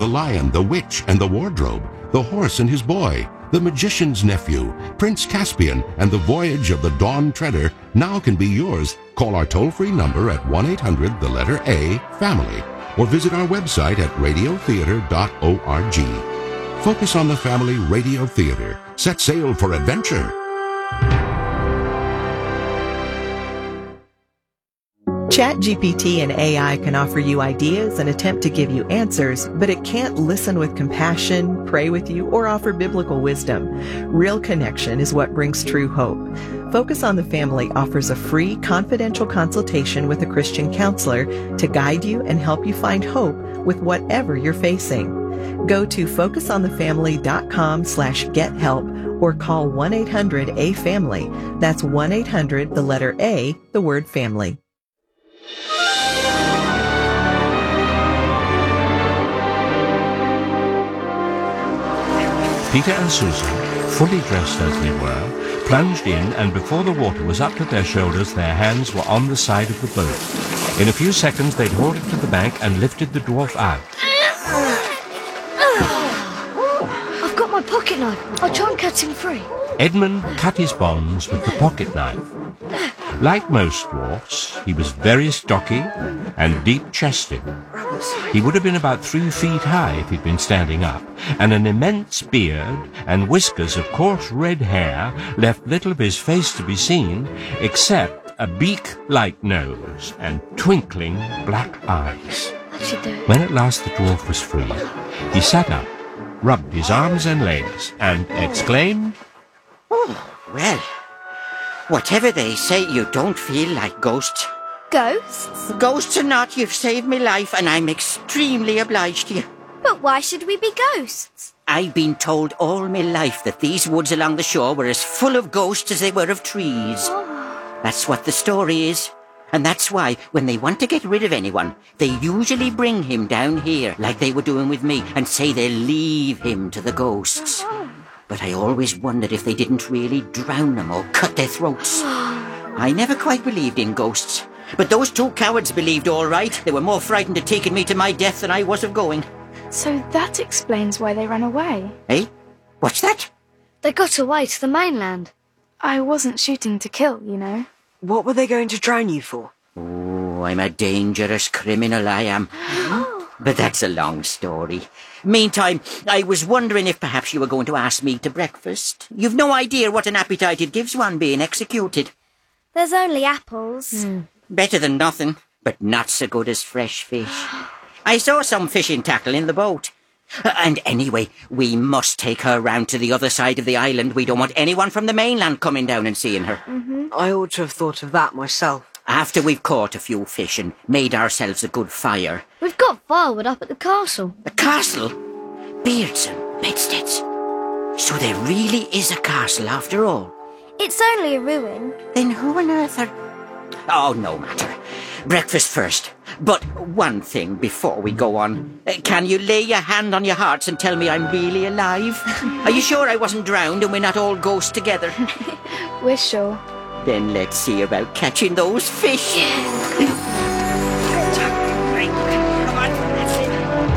Lion, the Witch, and the Wardrobe, The Horse and His Boy, The Magician's Nephew, Prince Caspian, and The Voyage of the Dawn Treader now can be yours. Call our toll-free number at 1-800-A-FAMILY or visit our website at radiotheater.org. Focus on the Family Radio Theater. Set sail for adventure. ChatGPT and AI can offer you ideas and attempt to give you answers, but it can't listen with compassion, pray with you, or offer biblical wisdom. Real connection is what brings true hope. Focus on the Family offers a free, confidential consultation with a Christian counselor to guide you and help you find hope with whatever you're facing. Go to focusonthefamily.com/gethelp or call 1-800-A-FAMILY. That's 1-800, the letter A, the word family. Peter and Susan, fully dressed as they were, plunged in, and before the water was up to their shoulders, their hands were on the side of the boat. In a few seconds, they'd hauled it to the bank and lifted the dwarf out. I've got my pocket knife. I'll try and cut him free. Edmund cut his bonds with the pocket knife. Like most dwarfs, he was very stocky and deep-chested. He would have been about 3 feet high if he'd been standing up, and an immense beard and whiskers of coarse red hair left little of his face to be seen, except a beak-like nose and twinkling black eyes. When at last the dwarf was free, he sat up, rubbed his arms and legs, and exclaimed, "Oh, well, whatever they say, you don't feel like ghosts." Ghosts? Ghosts or not, you've saved me life, and I'm extremely obliged to you. But why should we be ghosts? I've been told all my life that these woods along the shore were as full of ghosts as they were of trees. Oh. That's what the story is. And that's why, when they want to get rid of anyone, they usually bring him down here, like they were doing with me, and say they'll leave him to the ghosts. Oh. But I always wondered if they didn't really drown them or cut their throats. I never quite believed in ghosts. But those 2 cowards believed all right. They were more frightened of taking me to my death than I was of going. So that explains why they ran away. Eh? What's that? They got away to the mainland. I wasn't shooting to kill, you know. What were they going to drown you for? Oh, I'm a dangerous criminal, I am. But that's a long story. Meantime, I was wondering if perhaps you were going to ask me to breakfast. You've no idea what an appetite it gives one being executed. There's only apples. Better than nothing, but not so good as fresh fish. I saw some fishing tackle in the boat. And anyway, we must take her round to the other side of the island. We don't want anyone from the mainland coming down and seeing her. I ought to have thought of that myself. After we've caught a few fish and made ourselves a good fire. We've got firewood up at the castle. A castle? Beards and bedsteads. So there really is a castle after all. It's only a ruin. Then who on earth are... Oh, no matter. Breakfast first. But one thing before we go on. Can you lay your hand on your hearts and tell me I'm really alive? Are you sure I wasn't drowned and we're not all ghosts together? We're sure. Then let's see about catching those fish.